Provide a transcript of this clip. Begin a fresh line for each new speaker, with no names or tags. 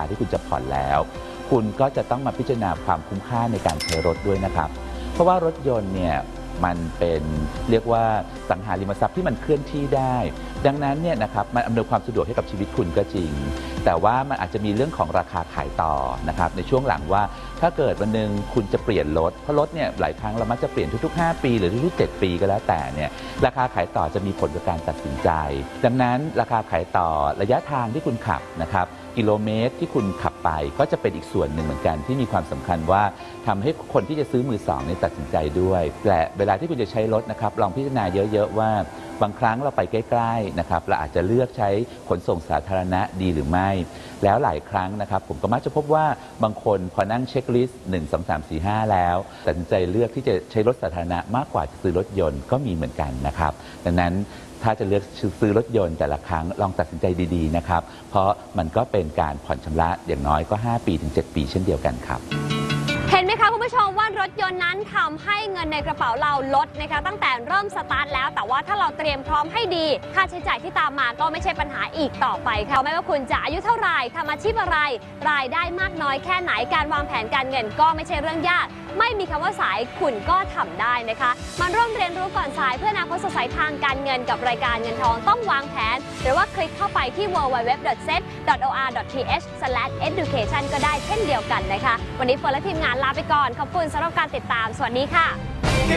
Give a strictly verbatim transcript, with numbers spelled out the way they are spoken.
ที่คุณจะผ่อนแล้วคุณก็จะต้องมาพิจารณาความคุ้มค่าในการใช้รถด้วยนะครับเพราะว่ารถยนต์เนี่ยมันเป็นเรียกว่าสังหาริมทรัพย์ที่มันเคลื่อนที่ได้ดังนั้นเนี่ยนะครับมันอำนวยความสะดวกให้กับชีวิตคุณก็จริงแต่ว่ามันอาจจะมีเรื่องของราคาขายต่อนะครับในช่วงหลังว่าถ้าเกิดวันนึงคุณจะเปลี่ยนรถเพราะรถเนี่ยหลายครั้งเรามักจะเปลี่ยนทุกๆห้าปีหรือทุกๆเจ็ดปีก็แล้วแต่เนี่ยราคาขายต่อจะมีผลกับการตัดสินใจดังนั้นราคาขายต่อระยะทางที่คุณขับนะครับกิโลเมตรที่คุณขับไปก็จะเป็นอีกส่วนหนึ่งเหมือนกันที่มีความสำคัญว่าทำให้คนที่จะซื้อมือสองเนี่ยตัดสินใจด้วยแต่เวลาที่คุณจะใช้รถนะครับลองพิจารณาเยอะๆว่าบางครั้งเราไปใกล้ๆนะครับเราอาจจะเลือกใช้ขนส่งสาธารณะดีหรือไม่แล้วหลายครั้งนะครับผมก็มักจะพบว่าบางคนพอนั่งเช็คลิสต์หนึ่ง สอง สาม สี่ ห้าแล้วตัดสินใจเลือกที่จะใช้รถสาธารณะมากกว่าจะซื้อรถยนต์ก็มีเหมือนกันนะครับดังนั้นถ้าจะเลือกซื้อรถยนต์แต่ละครั้งลองตัดสินใจดีๆนะครับเพราะมันก็เป็นการผ่อนชำระอย่างน้อยก็ห้าปีถึงเจ็ดปีเช่นเดียวกันครับ
เห็นไหมคะคุณผู้ชมว่ารถยนต์นั้นทำให้เงินในกระเป๋าเราลดนะคะตั้งแต่เริ่มสตาร์ทแล้วแต่ว่าถ้าเราเตรียมพร้อมให้ดีค่าใช้จ่ายที่ตามมาก็ไม่ใช่ปัญหาอีกต่อไปค่ะไม่ว่าคุณจะอายุเท่าไหร่ทำอาชีพอะไรรายได้มากน้อยแค่ไหนการวางแผนการเงินก็ไม่ใช่เรื่องยากไม่มีคำว่าสายคุณก็ทำได้นะคะมาร่วมเรียนรู้ก่อนสายเพื่ออนาคตสดใสทางการเงินกับรายการเงินทองต้องวางแผนหรือว่าคลิกเข้าไปที่ ดับเบิลยู ดับเบิลยู ดับเบิลยู ดอท เซต ดอท โอ อาร์ ดอท ที เอช สแลช เอดูเคชัน ก็ได้เช่นเดียวกันนะคะวันนี้เฟิร์นและทีมงานลาไปก่อนขอบคุณสำหรับการติดตามสวัสดีค่ะ